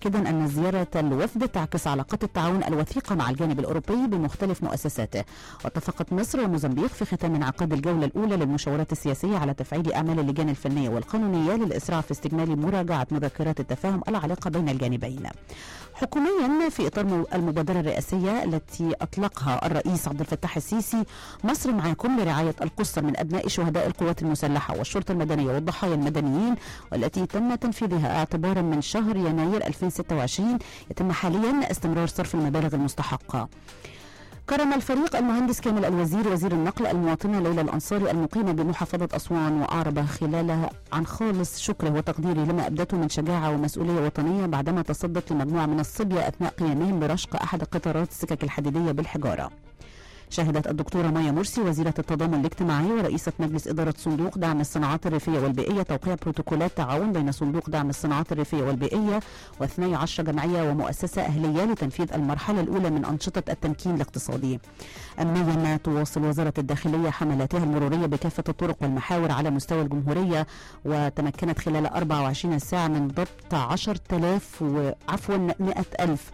مؤكدا أن زيارة الوفد تعكس علاقات التعاون الوثيقة مع الجانب الأوروبي بمختلف مؤسساته. واتفقت مصر وموزمبيق في ختام انعقاد الجولة الأولى للمشاورات السياسية على تفعيل أعمال اللجان الفنية والقانونية للإسراع في استكمال مراجعة مذكرات التفاهم العالقة بين الجانبين. حكوميا في إطار المبادرة الرئاسية التي أطلقها الرئيس عبد الفتاح السيسي، مصر معكم لرعاية القصة من أبناء شهداء القوات المسلحة والشرطة المدنية والضحايا المدنيين، والتي تم تنفيذها اعتبارا من شهر يناير 2026، يتم حاليا استمرار صرف المبالغ المستحقة. كرم الفريق المهندس كامل الوزير وزير النقل المواطنة ليلى الأنصاري المقيمة بمحافظة أسوان، وأعرب خلالها عن خالص شكره وتقديره لما أبدته من شجاعة ومسؤولية وطنية بعدما تصدت لمجموعة من الصبية أثناء قيامهم برشق أحد قطارات السكك الحديدية بالحجارة. شهدت الدكتورة مايا مرسي وزيرة التضامن الاجتماعي ورئيسة مجلس إدارة صندوق دعم الصناعات الريفية والبيئية توقيع بروتوكولات تعاون بين صندوق دعم الصناعات الريفية والبيئية و12 جمعية ومؤسسة أهلية لتنفيذ المرحلة الأولى من أنشطة التمكين الاقتصادي. أمنيا تواصل وزارة الداخلية حملاتها المرورية بكافة الطرق والمحاور على مستوى الجمهورية، وتمكنت خلال 24 ساعة من ضبط 100,000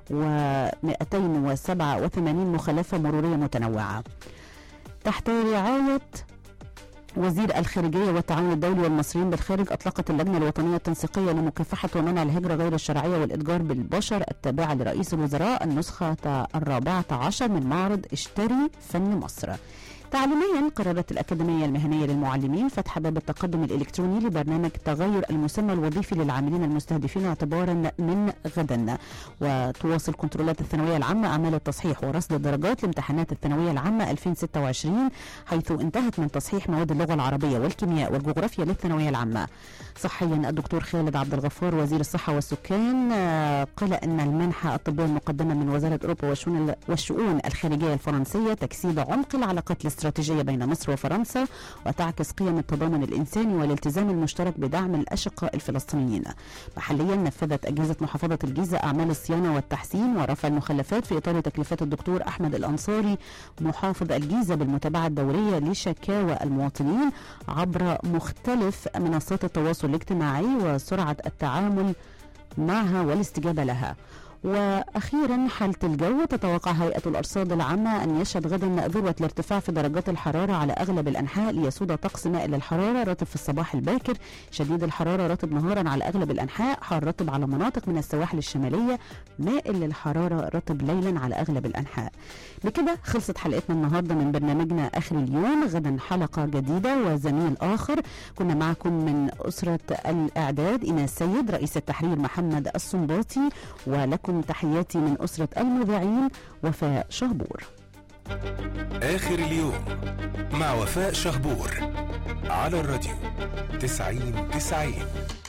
و287 مخالفة مرورية متنوعة. تحت رعاية وزير الخارجية والتعاون الدولي والمصريين بالخارج، أطلقت اللجنة الوطنية التنسيقية لمكافحة ومنع الهجرة غير الشرعية والإتجار بالبشر التابعة لرئيس الوزراء النسخة 14 من معرض اشتري فن مصر. تعليميا قررت الأكاديمية المهنية للمعلمين فتح باب التقدم الإلكتروني لبرنامج تغير المسمى الوظيفي للعاملين المستهدفين اعتبارا من غدا. وتواصل كنترولات الثانوية العامة أعمال التصحيح ورصد الدرجات لامتحانات الثانوية العامة 2026، حيث انتهت من تصحيح مواد اللغة العربية والكيمياء والجغرافيا للثانوية العامة. صحيا الدكتور خالد عبد الغفار وزير الصحة والسكان قال أن المنحة الطبية المقدمة من وزارة أوروبا والشؤون الخارجية الفرنسية تجسيد عمق العلاقات الاستراتيجية بين مصر وفرنسا، وتعكس قيم التضامن الإنساني والالتزام المشترك بدعم الأشقاء الفلسطينيين. محليا نفذت أجهزة محافظة الجيزة أعمال الصيانة والتحسين ورفع المخلفات في إطار تكليفات الدكتور أحمد الأنصاري محافظ الجيزة بالمتابعة الدورية لشكاوى المواطنين عبر مختلف منصات التواصل الاجتماعي وسرعة التعامل معها والاستجابة لها. وأخيرا حالة الجو، تتوقع هيئة الأرصاد العامة أن يشهد غدا ذروة الارتفاع في درجات الحرارة على أغلب الأنحاء، ليسود طقس مائل للحرارة رطب في الصباح الباكر، شديد الحرارة رطب نهارا على أغلب الأنحاء، حار رطب على مناطق من السواحل الشمالية، مائل للحرارة رطب ليلا على أغلب الأنحاء. بكده خلصت حلقتنا النهاردة من برنامجنا آخر اليوم. غدا حلقة جديدة وزميل آخر. كنا معكم من أسرة الإعداد إيناس سيد، رئيس التحرير محمد السنباطي، ولكم تحياتي من أسرة المذيعين وفاء شهبور. آخر اليوم مع وفاء شهبور على الراديو 90-90.